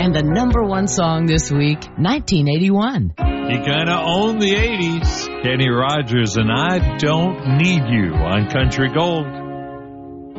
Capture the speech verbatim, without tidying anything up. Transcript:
And the number one song this week, nineteen eighty-one. He kind of owned the eighties. Kenny Rogers and I Don't Need You on Country Gold.